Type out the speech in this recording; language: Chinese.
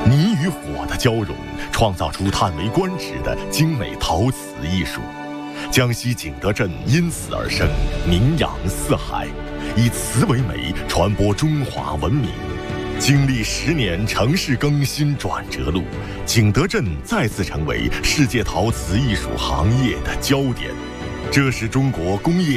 泥与火的交融，创造出叹为观止的精美陶瓷艺术。江西景德镇因此而生，名扬四海，以瓷为媒，传播中华文明。经历10年城市更新转折路，景德镇再次成为世界陶瓷艺术行业的焦点。这是中国工业